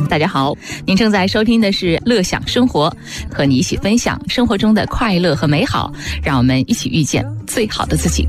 大家好，您正在收听的是乐享生活，和你一起分享生活中的快乐和美好，让我们一起遇见最好的自己。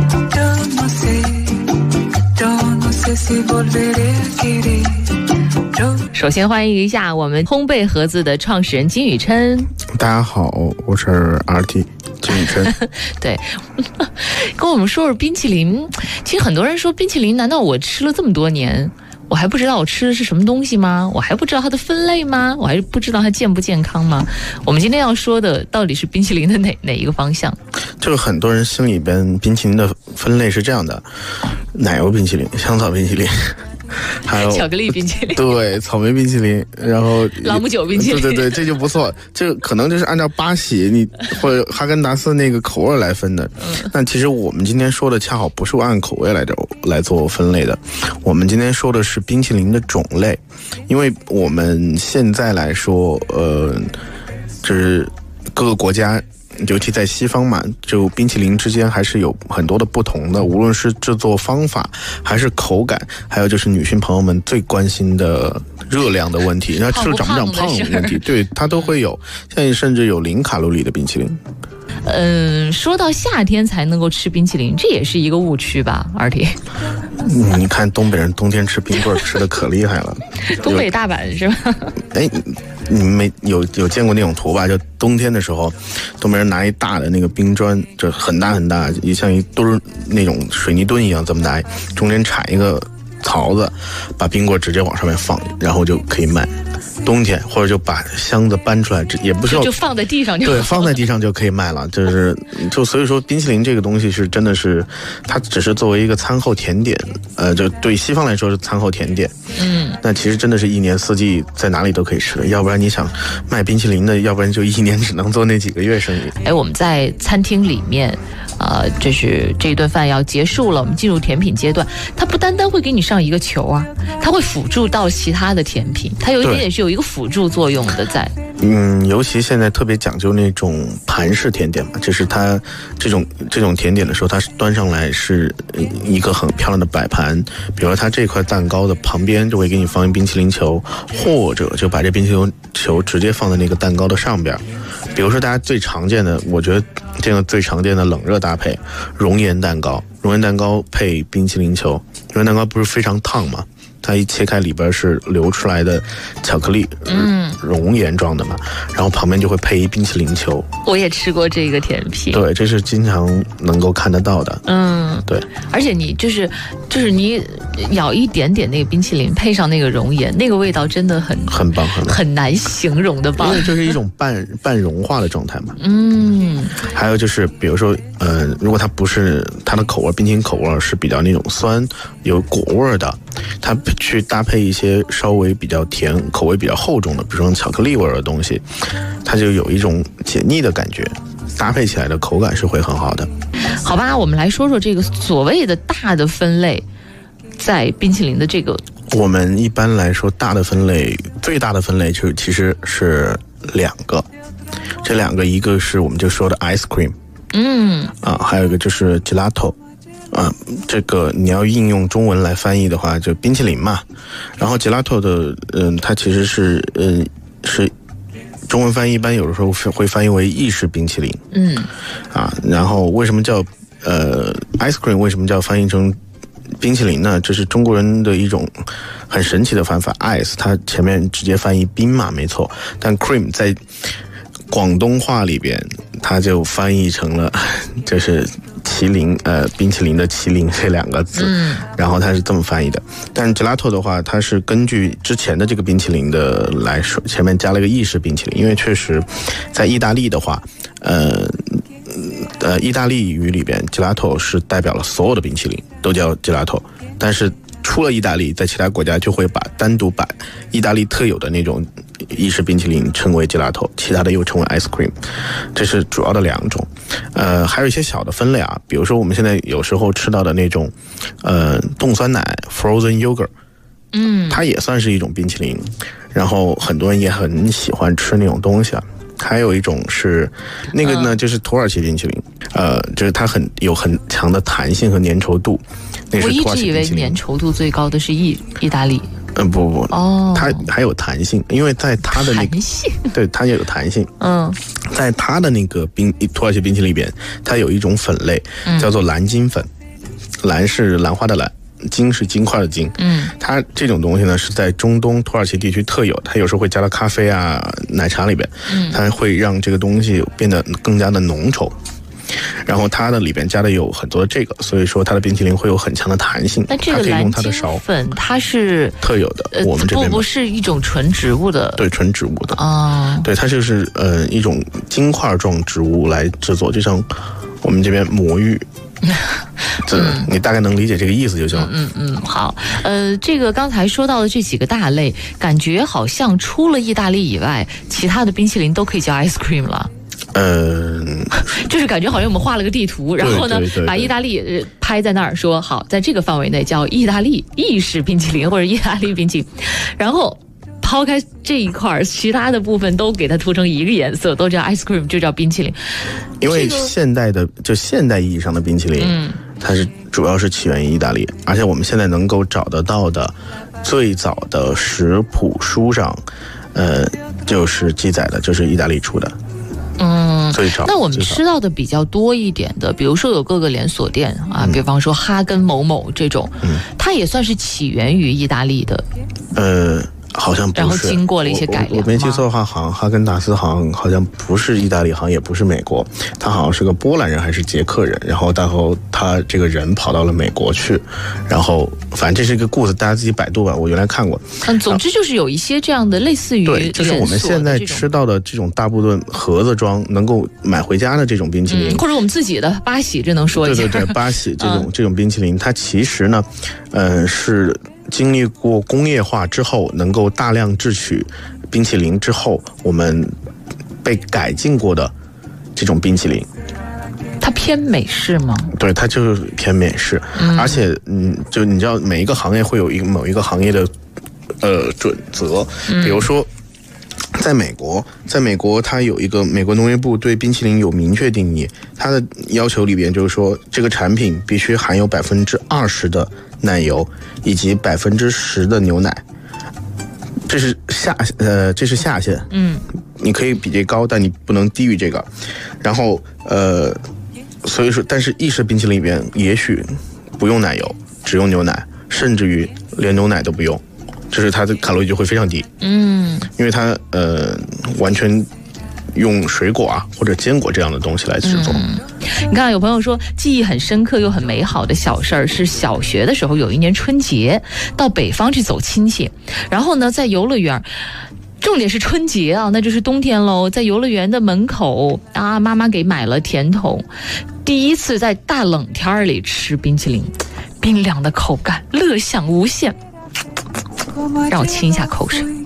首先欢迎一下我们烘焙盒子的创始人金宇琛。 大家好，我是 RT 金宇琛。 对，跟我们说说冰淇淋。其实很多人说冰淇淋，难道我吃了这么多年，我还不知道我吃的是什么东西吗？我还不知道它的分类吗？我还不知道它健不健康吗？我们今天要说的到底是冰淇淋的哪一个方向？ 就是很多人心里边冰淇淋的分类是这样的：奶油冰淇淋、香草冰淇淋，还有巧克力冰淇淋， 对，草莓冰淇淋，然后朗姆酒冰淇淋， 对，这就不错。这可能就是按照巴西你或者哈根达斯那个口味来分的。但其实我们今天说的恰好不是按口味来做分类的，我们今天说的是冰淇淋的种类，因为我们现在来说，就是各个国家。尤其在西方嘛，就冰淇淋之间还是有很多的不同的，无论是制作方法还是口感，还有就是女性朋友们最关心的热量的问题，然后吃了长不长胖的问题，对，它都会有。现在甚至有0卡路里的冰淇淋。 说到夏天才能够吃冰淇淋，这也是一个误区吧，RT？ 你看东北人冬天吃冰棍吃的可厉害了。 东北大阪是吧？ 哎，你们有见过那种图吧？就冬天的时候，东北人拿一大的那个冰砖，就很大很大，像一墩那种水泥墩一样这么大，中间铲一个槽子，把冰棍直接往上面放，然后就可以卖。冬天或者就把箱子搬出来，也不需要就放在地上就好， 对，放在地上就可以卖了。就所以说冰淇淋这个东西是真的是，它只是作为一个餐后甜点，就对西方来说是餐后甜点。那其实真的是一年四季在哪里都可以吃的，要不然你想卖冰淇淋的，要不然就一年只能做那几个月生意。 我们在餐厅里面，就是这一顿饭要结束了，我们进入甜品阶段，它不单单会给你上一个球啊，它会辅助到其他的甜品，它有一点点是有一个辅助作用的在。 尤其现在特别讲究那种盘式甜点嘛，就是它这种甜点的时候，它端上来是一个很漂亮的摆盘，比如说它这块蛋糕的旁边就会给你放一冰淇淋球，或者就把这冰淇淋球直接放在那个蛋糕的上边。比如说大家最常见的，我觉得这个最常见的冷热搭配，熔岩蛋糕配冰淇淋球，熔岩蛋糕不是非常烫吗？它一切开里边是流出来的巧克力，熔岩状的嘛，然后旁边就会配一冰淇淋球。 我也吃过这个甜品， 对，这是经常能够看得到的。对， 而且你就是你咬一点点那个冰淇淋，配上那个熔岩，那个味道真的很棒，很难形容的棒， 因为这是一种半融化的状态嘛。还有就是比如说如果它不是它的口味，冰淇淋口味是比较那种酸有果味的，它去搭配一些稍微比较甜口味比较厚重的，比如说巧克力味的东西，它就有一种解腻的感觉，搭配起来的口感是会很好的。 好吧，我们来说说这个所谓的大的分类，在冰淇淋的这个， 我们一般来说最大的分类就其实是2个，这2个一个是我们就说的 ice cream， 还有一个就是 gelato。这个你要应用中文来翻译的话，就冰淇淋嘛。然后 gelato 的，它其实是中文翻译一般有的时候会翻译为意式冰淇淋。然后为什么叫ice cream？ 为什么叫翻译成冰淇淋呢？这是中国人的一种很神奇的翻法。ice 它前面直接翻译冰嘛，没错。但 cream 在广东话里边，它就翻译成了就是麒麟，冰淇淋的麒麟这2个字，然后它是这么翻译的。但 gelato 的话，它是根据之前的这个冰淇淋的来说，前面加了个意式冰淇淋，因为确实在意大利的话，意大利语里边 gelato 是代表了所有的冰淇淋都叫 gelato， 但是出了意大利，在其他国家就会单独把意大利特有的那种意式冰淇淋称为 gelato， 其他的又称为 ice cream， 这是主要的2种。还有一些小的分类啊，比如说我们现在有时候吃到的那种冻酸奶 frozen yogurt， 它也算是一种冰淇淋，然后很多人也很喜欢吃那种东西啊。还有一种是那个呢，就是土耳其冰淇淋，就是它有很强的弹性和粘稠度。那是我一直以土耳其冰淇淋。 为粘稠度最高的是意大利。 不它还有弹性，因为在它的那个对它也有弹性。在它的那个土耳其冰淇淋里边，它有一种粉类叫做蓝金粉，蓝是兰花的蓝，金是金块的金。它这种东西呢是在中东土耳其地区特有，它有时候会加到咖啡啊、奶茶里边，它会让这个东西变得更加的浓稠。然后它的里边加的有很多的这个，所以说它的冰淇淋会有很强的弹性。 那这个蓝金粉它是特有的，我们这边不是一种纯植物的， 对，纯植物的对，它就是一种金块状植物来制作，就像我们这边魔芋。你大概能理解这个意思就行了。 好，这个刚才说到的这几个大类，感觉好像除了意大利以外，其他的冰淇淋都可以叫 ice cream 了。就是感觉好像我们画了个地图，然后呢，把意大利拍在那儿，说好，在这个范围内叫意大利意式冰淇淋或者意大利冰淇淋，然后抛开这一块，其他的部分都给它涂成一个颜色，都叫 ice cream， 就叫冰淇淋。 因为现代意义上的冰淇淋，它是主要是起源于意大利，而且我们现在能够找得到的最早的食谱书上，就是记载的就是意大利出的。 那我们吃到的比较多一点的，比如说有各个连锁店啊，比方说哈根某某这种，它也算是起源于意大利的。 好像不是， 然后经过了一些改良。 我没记错的话，哈根达斯好像不是意大利行，也不是美国，他好像是个波兰人还是捷克人，然后他这个人跑到了美国去，然后反正这是一个故事，大家自己百度吧。我原来看过。 总之就是有一些这样的类似于对，就是我们现在吃到的这种大部分盒子装能够买回家的这种冰淇淋， 或者我们自己的八喜，这能说一下。 对，八喜这种冰淇淋，它其实呢，是经历过工业化之后，能够大量制取冰淇淋之后，我们被改进过的这种冰淇淋。 它偏美式吗？ 对，它就是偏美式，而且就你知道每一个行业会有某一个行业的准则，比如说在美国它有一个美国农业部对冰淇淋有明确定义，它的要求里边就是说这个产品必须含有20%的奶油以及10%的牛奶，这是下限。你可以比这高，但你不能低于这个。然后所以说，但是意式冰淇淋里边也许不用奶油，只用牛奶，甚至于连牛奶都不用，就是它的卡路里就会非常低。因为它完全用水果啊或者坚果这样的东西来制作。 你看有朋友说记忆很深刻又很美好的小事儿，是小学的时候有一年春节到北方去走亲戚，然后呢在游乐园，重点是春节啊，那就是冬天喽，在游乐园的门口啊，妈妈给买了甜筒，第一次在大冷天里吃冰淇淋，冰凉的口感乐享无限，让我亲一下口水。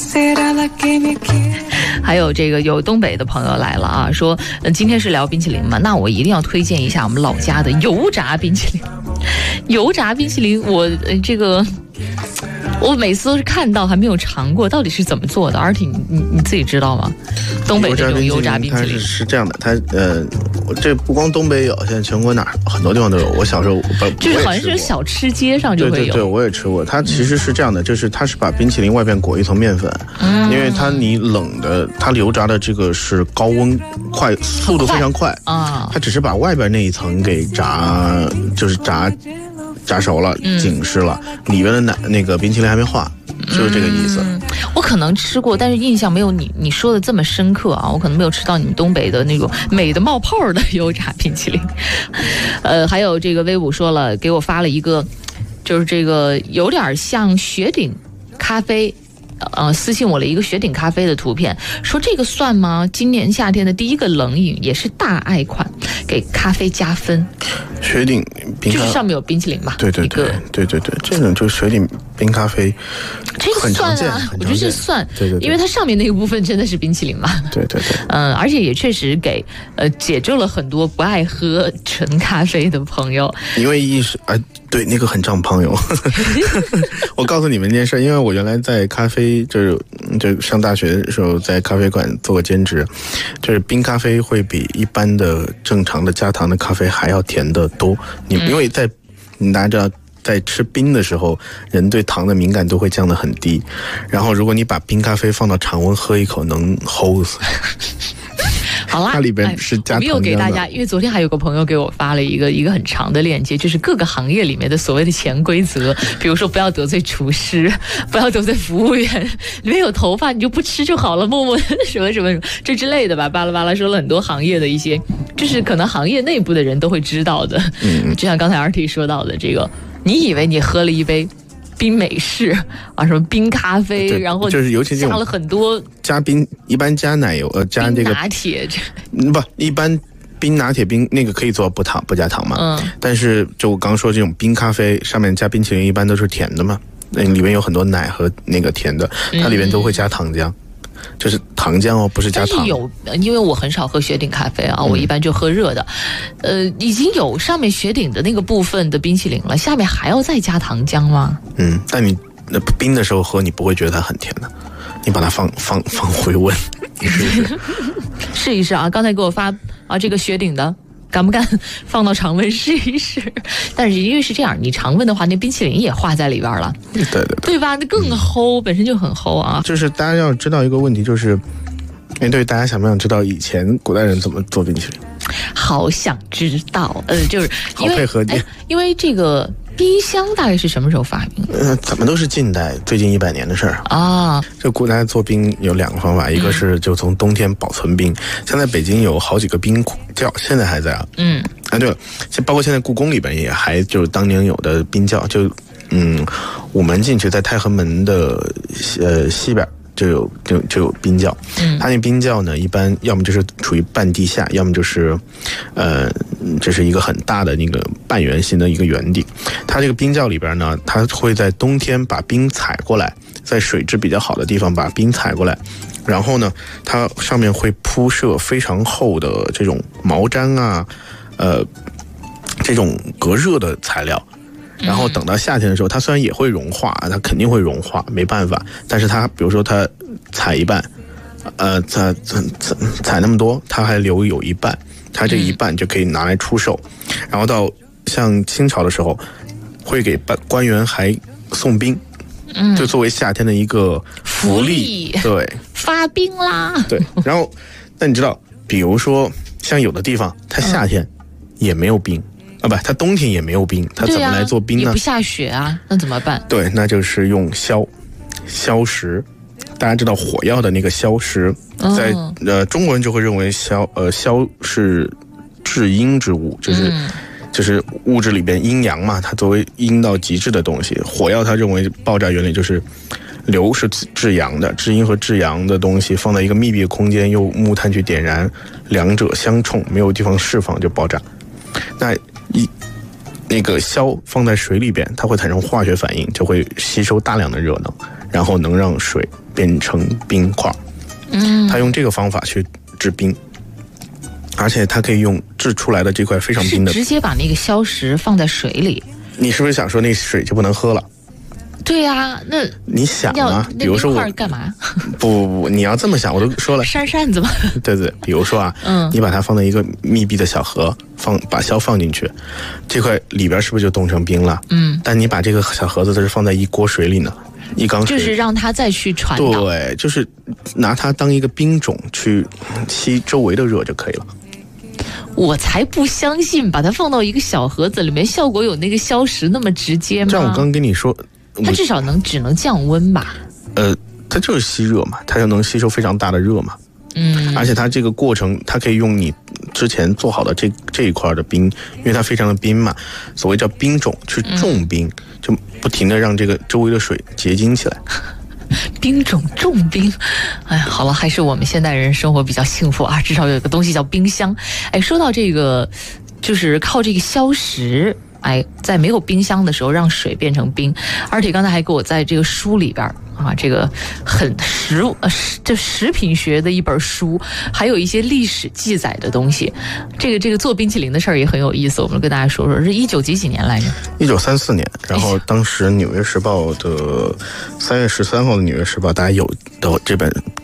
还有这个有东北的朋友来了啊，说今天是聊冰淇淋嘛，那我一定要推荐一下我们老家的油炸冰淇淋。油炸冰淇淋我每次都是看到还没有尝过，到底是怎么做的？而且你自己知道吗？东北这种油炸冰淇淋是这样的，它这不光东北有，现在全国很多地方都有。我小时候就是好像是小吃街上就会有。 对，我也吃过。它其实是这样的，就是它是把冰淇淋外边裹一层面粉，因为你冷的，它油炸的这个是高温快，速度非常快啊。它只是把外边那一层给炸熟了，紧实了，里边的那个冰淇淋还没化，就是这个意思。 我可能吃过，但是印象没有你说的这么深刻啊。我可能没有吃到你们东北的那种美的冒泡的油炸冰淇淋。还有这个威武说了，给我发了一个，就是这个有点像雪顶咖啡。私信我了一个雪顶咖啡的图片，说这个算吗？今年夏天的第一个冷饮，也是大爱款，给咖啡加分。 雪顶冰就是上面有冰淇淋嘛？ 对，这种就是雪顶冰咖啡， 这个算啊，我觉得这算，对，因为它上面那个部分真的是冰淇淋嘛。 对， 而且也确实给解救了很多不爱喝纯咖啡的朋友。 因为对，那个很胀朋友。我告诉你们一件事，因为我原来在咖啡就上大学的时候在咖啡馆做过兼职，就是冰咖啡会比一般的正常的加糖的咖啡还要甜得多。因为大家知道在吃冰的时候，人对糖的敏感度会降得很低。然后如果你把冰咖啡放到常温喝一口，能齁死。 好啦， 它里边是加糖浆的。 我们又给大家，因为昨天还有个朋友给我发了一个很长的链接，就是各个行业里面的所谓的潜规则，比如说不要得罪厨师，不要得罪服务员，里面有头发你就不吃就好了，默默什么这之类的吧，巴拉巴拉说了很多行业的一些，就是可能行业内部的人都会知道的。就像刚才 RT 说到的这个，你以为你喝了一杯冰美式啊，什么冰咖啡，然后就是尤其加了很多加冰，一般加奶油，加这个拿铁， 不，一般冰拿铁冰那个可以做不加糖嘛。但是就我刚说这种冰咖啡上面加冰淇淋，一般都是甜的嘛，那里面有很多奶和那个甜的，它里面都会加糖浆。就是糖浆哦，不是加糖。 但是因为我很少喝雪顶咖啡啊，我一般就喝热的。已经有上面雪顶的那个部分的冰淇淋了，下面还要再加糖浆吗？ 但你冰的时候喝，你不会觉得它很甜的。你把它放回温，你试一试。 试一试啊！刚才给我发啊，这个雪顶的。敢不敢放到常温试一试？但是因为是这样，你常温的话，那冰淇淋也化在里边了，对吧？那更齁，本身就很齁啊。 就是大家要知道一个问题，就是对大家想不想知道以前古代人怎么做冰淇淋？ 好想知道，就是好配合你， 因为这个冰箱大概是什么时候发明的？ 怎么都是近代，最近100年的事儿啊。这古代做冰有2个方法，一个是就从冬天保存冰，像在北京有好几个冰窖，现在还在啊。对了，包括现在故宫里边也还就是当年有的冰窖，就午门进去，在太和门的西边。就有冰窖，它那冰窖呢，一般要么就是处于半地下，要么就是这是一个很大的那个半圆形的一个圆顶。它这个冰窖里边呢，它会在冬天把冰采过来，在水质比较好的地方把冰采过来，然后呢，它上面会铺设非常厚的这种毛毡啊，这种隔热的材料。然后等到夏天的时候，它虽然也会融化，它肯定会融化，没办法。但是它比如说它采一半，采那么多，它还留有一半，它这一半就可以拿来出售。然后到像清朝的时候，会给官员还送冰，就作为夏天的一个福利。对， 发冰啦。 对，然后那你知道，比如说像有的地方，它夏天也没有冰。它冬天也没有冰，它怎么来做冰呢？ 也不下雪啊，那怎么办？ 对，那就是用硝石。大家知道火药的那个硝石，在中国人就会认为硝是至阴之物，就是物质里边阴阳嘛，它作为阴到极致的东西。火药它认为爆炸原理就是硫是至阳的，至阴和至阳的东西放在一个密闭的空间，用木炭去点燃，两者相冲，没有地方释放就爆炸。那个硝放在水里边，它会产生化学反应，就会吸收大量的热能，然后能让水变成冰块。它用这个方法去制冰，而且它可以用制出来的这块非常冰的， 直接把那个硝石放在水里。 你是不是想说那水就不能喝了？ 对啊，那你想啊，比如说我干嘛？ 不，你要这么想，我都说了， 扇子嘛。 对，比如说啊，你把它放在一个密闭的小盒，把硝放进去，这块里边是不是就冻成冰了？但你把这个小盒子它是放在一锅水里呢，一缸水， 就是让它再去传导。 对，就是拿它当一个冰种去吸周围的热就可以了。 我才不相信把它放到一个小盒子里面，效果有那个硝石那么直接吗？ 这样我刚跟你说。 它至少只能降温吧？ 它就是吸热嘛，它就能吸收非常大的热嘛。而且它这个过程，它可以用你之前做好的这一块的冰，因为它非常的冰嘛，所谓叫冰种，去重冰，就不停的让这个周围的水结晶起来。 冰种重冰，哎，好了，还是我们现代人生活比较幸福啊，至少有一个东西叫冰箱。哎，说到这个，就是靠这个硝石。在没有冰箱的时候让水变成冰，而且刚才还给我在这个书里边啊，这个很食品学的一本书，还有一些历史记载的东西。这个做冰淇淋的事儿也很有意思，我们跟大家说说，是19几年来着 ？1934年，然后当时《纽约时报》的3月13号的《纽约时报》，大家有的这本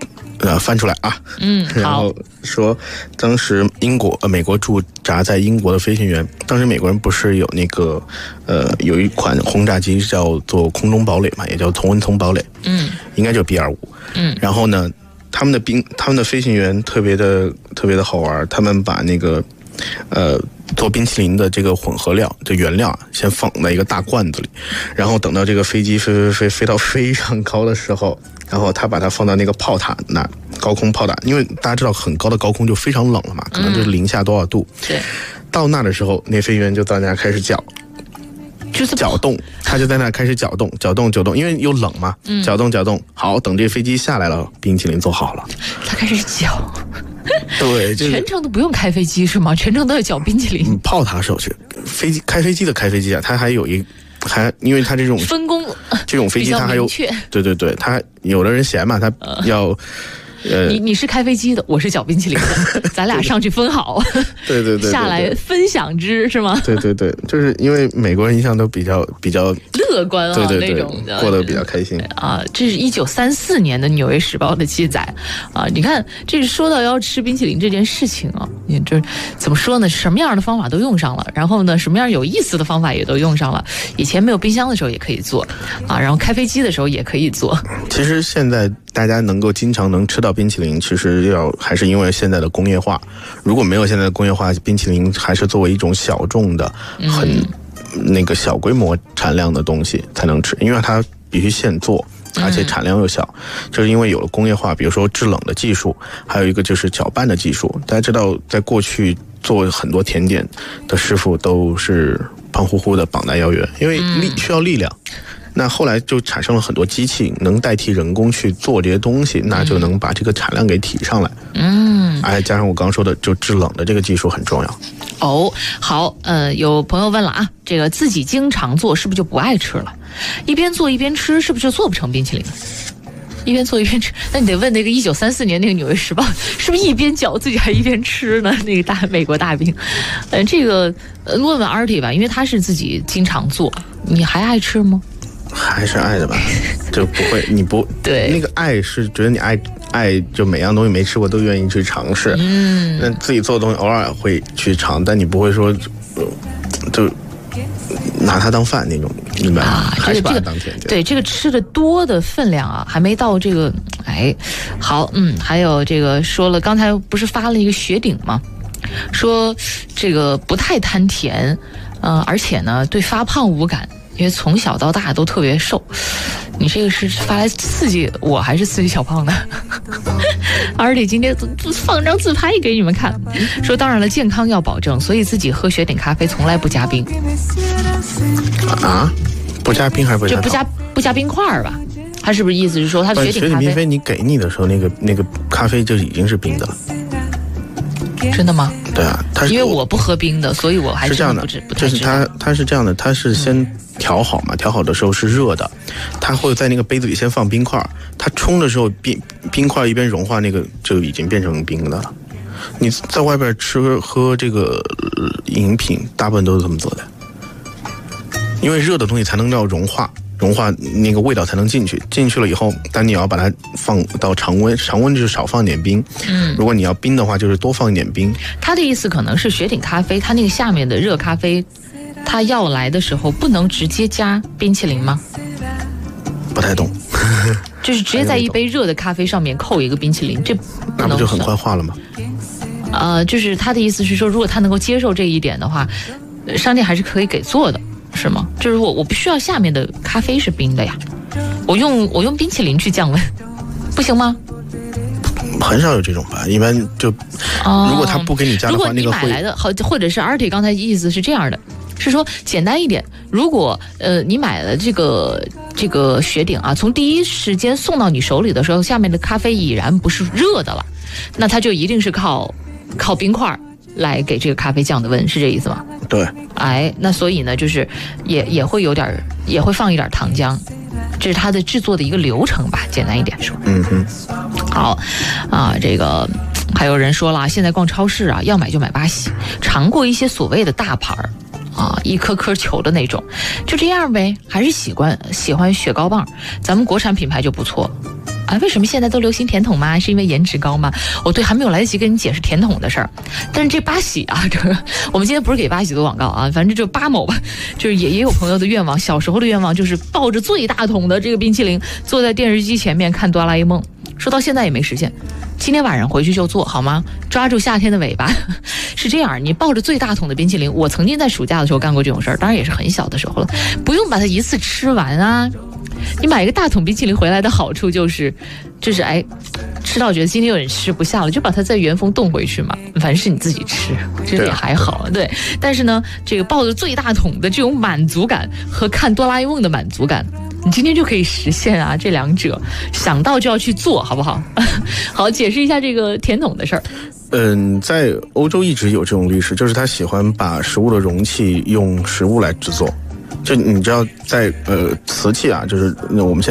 翻出来啊。然好。 后说，当时美国驻扎在英国的飞行员，当时美国人不是有那个有一款轰炸机叫做空中堡垒嘛，也叫同温层堡垒，应该就是 B-25。然后呢，他们的飞行员特别的好玩，他们把那个做冰淇淋的这个混合料的原料先放在一个大罐子里，然后等到这个飞机飞到非常高的时候，然后他把它放到那个炮塔那，高空炮塔，因为大家知道很高的高空就非常冷了嘛，可能就是零下多少度。 对， 到那的时候，那飞行员就在那开始搅动，他就在那开始搅动，因为又冷嘛，搅动。好，等这飞机下来了，冰淇淋做好了， 他开始搅。 对， 全程都不用开飞机是吗？全程都要搅冰淇淋。 炮塔手续，开飞机啊，它还有因为它这种分工， 这种飞机它还有，对，它有的人闲嘛，它要。 你是开飞机的，我是搅冰淇淋的，咱俩上去分好。 对， 下来分享之是吗？ 对，就是因为美国人一向都比较乐观啊， 对那种的， 过得比较开心啊。这是1934年的《纽约时报》的记载啊。你看，这是说到要吃冰淇淋这件事情啊，你这怎么说呢？什么样的方法都用上了，然后呢，什么样有意思的方法也都用上了。以前没有冰箱的时候也可以做啊，然后开飞机的时候也可以做。 其实现在大家经常能吃到冰淇淋，其实还是因为现在的工业化。如果没有现在的工业化，冰淇淋还是作为一种小众的、很那个小规模产量的东西才能吃，因为它必须现做，而且产量又小。就是因为有了工业化，比如说制冷的技术，还有一个就是搅拌的技术。大家知道，在过去做很多甜点的师傅都是胖乎乎的绑带腰圆，因为需要力量。那后来就产生了很多机器能代替人工去做这些东西，那就能把这个产量给提上来。加上我刚说的，就制冷的这个技术很重要。 好，有朋友问了啊，这个自己经常做是不是就不爱吃了？一边做一边吃，是不是就做不成冰淇淋？一边做一边吃，那你得问那个1934年那个《纽约时报》，是不是一边搅自己还一边吃呢？那个美国大兵，这个问问 Artie 吧，因为他是自己经常做，你还爱吃吗？ 还是爱的吧，就不会，你不对那个爱是觉得你爱，就每样东西没吃过都愿意去尝试。那自己做的东西偶尔会去尝，但你不会说，就拿它当饭那种，明白吗？还是把它当甜点。 对，这个吃的多的分量啊，还没到这个。好，还有这个说了，刚才不是发了一个雪顶吗？说这个不太贪甜，而且呢对发胖无感。因为从小到大都特别瘦，你这个是发来刺激我还是刺激小胖呢？而且今天放张自拍给你们看，说当然了，健康要保证，所以自己喝雪顶咖啡从来不加冰。 啊？不加冰还是不加？ 就不加冰块吧？他是不是意思是说他雪顶咖啡？ 你给你的时候，那个咖啡就已经是冰的了。 真的吗？ 对啊， 因为我不喝冰的，所以我还是这样的。 就是它是这样的，它是先调好嘛，调好的时候是热的，它会在那个杯子里先放冰块，它冲的时候冰块一边融化，那个就已经变成冰的了。你在外边喝这个饮品，大部分都是这么做的，因为热的东西才能叫融化那个味道才能进去了以后，但你要把它放到常温就是少放点冰。如果你要冰的话，就是多放一点冰。 他的意思可能是雪顶咖啡，它那个下面的热咖啡，它要来的时候不能直接加冰淇淋吗？ 不太懂。 就是直接在一杯热的咖啡上面扣一个冰淇淋，这那不就很快化了吗？ 就是他的意思是说，如果他能够接受这一点的话，商店还是可以给做的。是吗？就是我不需要下面的咖啡是冰的呀，我用冰淇淋去降温，不行吗？ 很少有这种吧，一般就如果他不给你加的话，那个会。如果你买来的好，或者是 Artie 刚才意思是这样的，是说简单一点，如果你买了这个雪顶啊，从第一时间送到你手里的时候，下面的咖啡已然不是热的了，那它就一定是靠冰块来给这个咖啡降的温，是这意思吗？ 对。 那所以呢，就是也会放一点糖浆，这是它的制作的一个流程吧，简单一点说。好这个还有人说了，现在逛超市啊，要买就买巴西，尝过一些所谓的大牌一颗颗球的那种，就这样呗，还是喜欢雪糕棒，咱们国产品牌就不错。 啊，为什么现在都流行甜筒吗？是因为颜值高吗？哦，对，还没有来得及跟你解释甜筒的事儿。但是这八喜啊，这个我们今天不是给八喜做广告啊，反正就八某吧，就是也有朋友的愿望，小时候的愿望就是抱着最大桶的这个冰淇淋，坐在电视机前面看哆啦 A 梦，说到现在也没实现。今天晚上回去就做好吗？抓住夏天的尾巴。是这样，你抱着最大桶的冰淇淋，我曾经在暑假的时候干过这种事儿，当然也是很小的时候了，不用把它一次吃完啊。你买一个大桶冰淇淋回来的好处就是哎，吃到觉得今天有点吃不下了，就把它再原封冻回去嘛，反正是你自己吃，这也还好，对。但是呢，这个抱着最大桶的这种满足感和看哆啦 A 梦的满足感，你今天就可以实现啊，这两者想到就要去做，好不好？好，解释一下这个甜筒的事儿。 在欧洲一直有这种历史，就是他喜欢把食物的容器用食物来制作。就你知道，在瓷器啊，就是我们现在